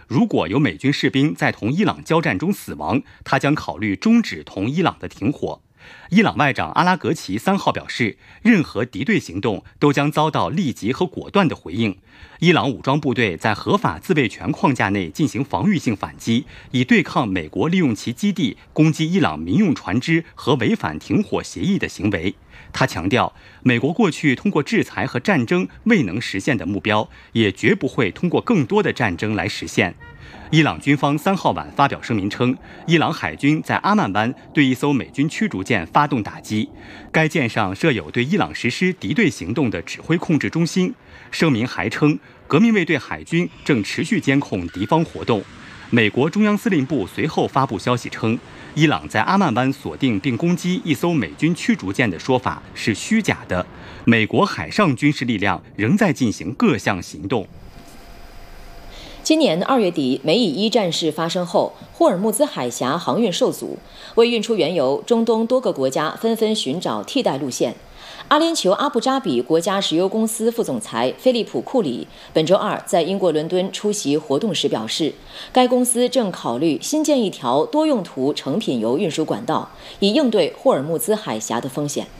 如果有美军士兵在同伊朗交战中死亡，他将考虑终止同伊朗的停火。伊朗外长阿拉格齐3号表示，任何敌对行动都将遭到立即和果断的回应。伊朗武装部队在合法自卫权框架内进行防御性反击，以对抗美国利用其基地攻击伊朗民用船只和违反停火协议的行为。他强调，美国过去通过制裁和战争未能实现的目标，也绝不会通过更多的战争来实现。伊朗军方3号晚发表声明称，伊朗海军在阿曼湾对一艘美军驱逐舰发动打击，该舰上设有对伊朗实施敌对行动的指挥控制中心。声明还称，革命卫队海军正持续监控敌方活动。美国中央司令部随后发布消息称，伊朗在阿曼湾锁定并攻击一艘美军驱逐舰的说法是虚假的，美国海上军事力量仍在进行各项行动。 今年2月底，美以1战事发生后，霍尔木兹海峡航运受阻，为运出原油，中东多个国家纷纷寻找替代路线。阿联酋阿布扎比国家石油公司副总裁菲利普·库里本周二在英国伦敦出席活动时表示，该公司正考虑新建一条多用途成品油运输管道，以应对霍尔木兹海峡的风险。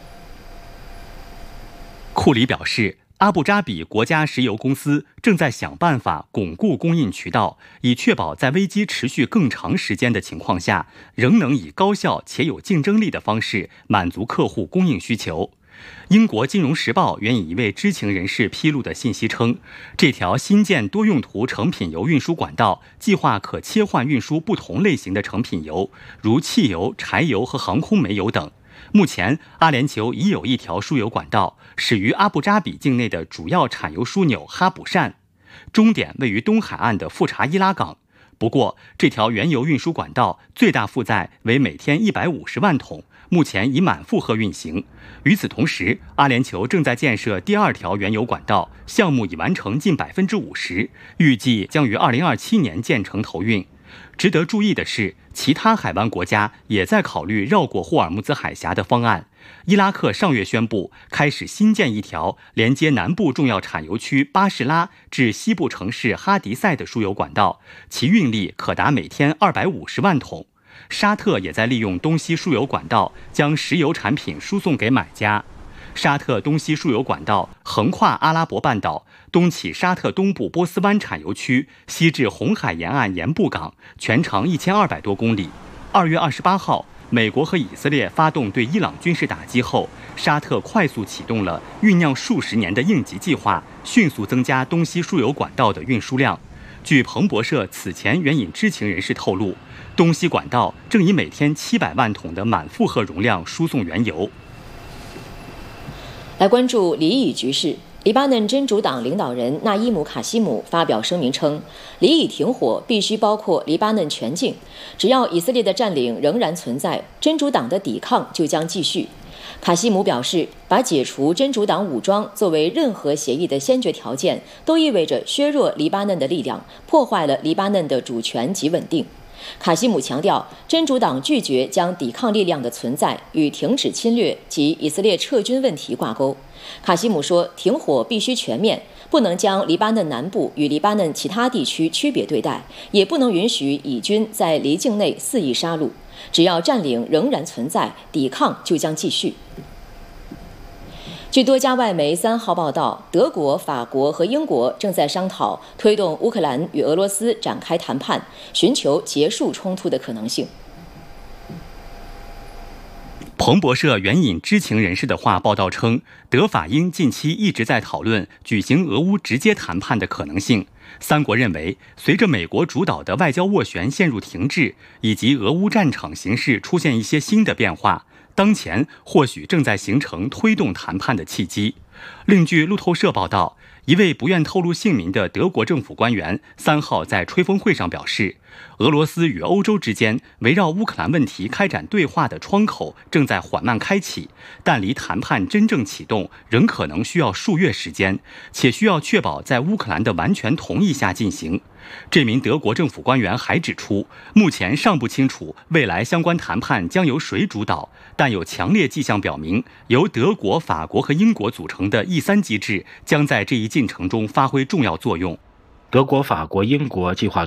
库里表示，阿布扎比国家石油公司正在想办法巩固供应渠道，以确保在危机持续更长时间的情况下，仍能以高效且有竞争力的方式满足客户供应需求。英国金融时报援引一位知情人士披露的信息称，这条新建多用途成品油运输管道计划可切换运输不同类型的成品油，如汽油、柴油和航空煤油等。目前，阿联酋已有一条输油管道，始于阿布扎比境内的主要产油枢纽哈卜善，终点位于东海岸的富查伊拉港。不过，这条原油运输管道最大负载为每天150万桶，目前已满负荷运行。与此同时，阿联酋正在建设第2条原油管道，项目已完成近50%，预计将于2027年建成投运。值得注意的是，其他海湾国家也在考虑绕过霍尔木兹海峡的方案。伊拉克上月宣布开始新建一条连接南部重要产油区巴士拉至西部城市哈迪塞的输油管道，其运力可达每天250万桶。沙特也在利用东西输油管道将石油产品输送给买家。沙特东西输油管道横跨阿拉伯半岛，东起沙特东部波斯湾产油区，西至红海沿岸盐布港，全长1200多公里。2月28号，美国和以色列发动对伊朗军事打击后，沙特快速启动了酝酿数十年的应急计划，迅速增加东西输油管道的运输量。据彭博社此前援引知情人士透露，东西管道正以每天700万桶的满负荷容量输送原油。 来关注黎以局势。黎巴嫩真主党领导人纳伊姆·卡西姆发表声明称，黎以停火必须包括黎巴嫩全境，只要以色列的占领仍然存在，真主党的抵抗就将继续。卡西姆表示，把解除真主党武装作为任何协议的先决条件，都意味着削弱黎巴嫩的力量，破坏了黎巴嫩的主权及稳定。卡西姆强调，真主党拒绝将抵抗力量的存在与停止侵略及以色列撤军问题挂钩。卡西姆说，停火必须全面，不能将黎巴嫩南部与黎巴嫩其他地区区别对待，也不能允许以军在黎境内肆意杀戮。只要占领仍然存在，抵抗就将继续。据多家外媒3号报道，德国、法国和英国正在商讨推动乌克兰与俄罗斯展开谈判，寻求结束冲突的可能性。 彭博社援引知情人士的话报道称，德法英近期一直在讨论举行俄乌直接谈判的可能性。3国认为，随着美国主导的外交斡旋陷入停滞，以及俄乌战场形势出现一些新的变化，当前或许正在形成推动谈判的契机。另据路透社报道，一位不愿透露姓名的德国政府官员3号在吹风会上表示，俄罗斯与欧洲之间围绕乌克兰问题开展对话的窗口正在缓慢开启，但离谈判真正启动仍可能需要数月时间，且需要确保在乌克兰的完全同意下进行。这名德国政府官员还指出，目前尚不清楚未来相关谈判将由谁主导，但有强烈迹象表明，由德国、法国和英国组成的E3机制将在这一进程中发挥重要作用。 德国、法国、英国计划